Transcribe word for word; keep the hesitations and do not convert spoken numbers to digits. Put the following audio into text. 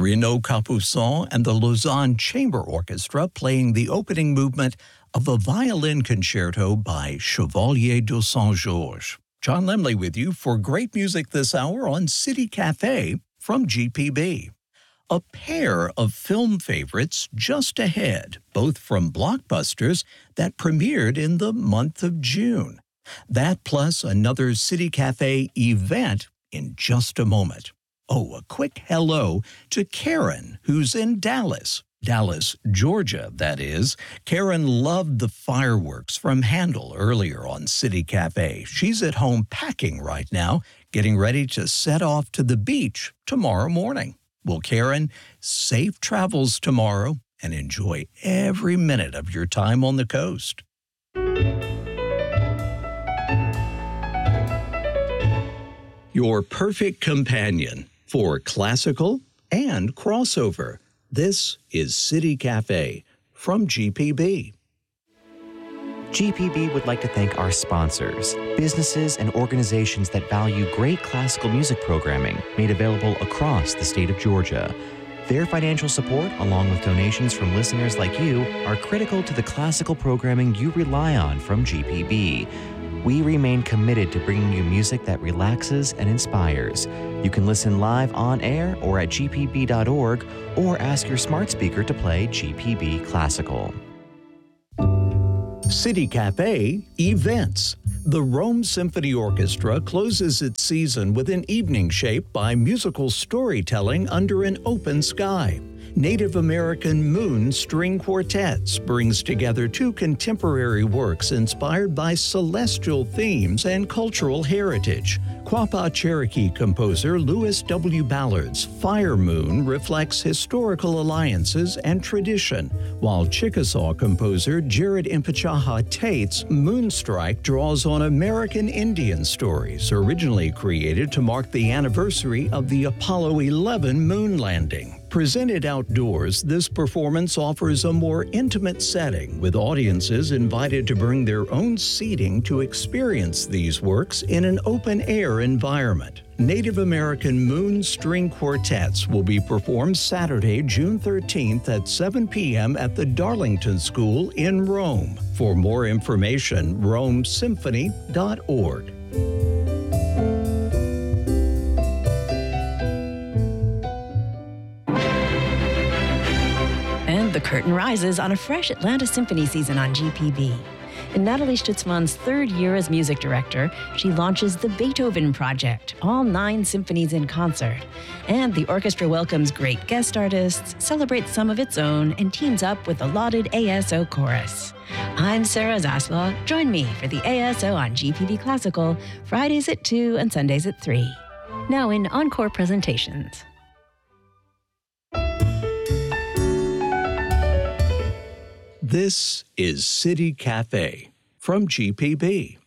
Renaud Capuçon and the Lausanne Chamber Orchestra playing the opening movement of a violin concerto by Chevalier de Saint-Georges. John Lemley with you for great music this hour on City Cafe from G P B. A pair of film favorites just ahead, both from blockbusters that premiered in the month of June. That plus another City Cafe event in just a moment. Oh, a quick hello to Karen, who's in Dallas. Dallas, Georgia, that is. Karen loved the fireworks from Handel earlier on City Cafe. She's at home packing right now, getting ready to set off to the beach tomorrow morning. Well, Karen, safe travels tomorrow and enjoy every minute of your time on the coast. Your perfect companion for classical and crossover. This is City Cafe from G P B. G P B would like to thank our sponsors, businesses and organizations that value great classical music programming made available across the state of Georgia. Their financial support, along with donations from listeners like you, are critical to the classical programming you rely on from G P B. We remain committed to bringing you music that relaxes and inspires. You can listen live on air or at g p b dot org or ask your smart speaker to play G P B Classical. City Cafe Events. The Rome Symphony Orchestra closes its season with an evening shaped by musical storytelling under an open sky. Native American Moon String Quartets brings together two contemporary works inspired by celestial themes and cultural heritage. Quapaw Cherokee composer Louis W. Ballard's Fire Moon reflects historical alliances and tradition, while Chickasaw composer Jared Impachaha Tate's Moonstrike draws on American Indian stories, originally created to mark the anniversary of the Apollo eleven moon landing. Presented outdoors, this performance offers a more intimate setting, with audiences invited to bring their own seating to experience these works in an open-air environment. Native American Moon String Quartets will be performed Saturday, June thirteenth at seven p.m. at the Darlington School in Rome. For more information, rome symphony dot org. The curtain rises on a fresh Atlanta Symphony season on G P B. In Natalie Stutzman's third year as music director, she launches the Beethoven Project, all nine symphonies in concert. And the orchestra welcomes great guest artists, celebrates some of its own, and teams up with the lauded A S O Chorus. I'm Sarah Zaslaw. Join me for the A S O on G P B Classical, Fridays at two and Sundays at three. Now in Encore Presentations. This is City Cafe from G P B.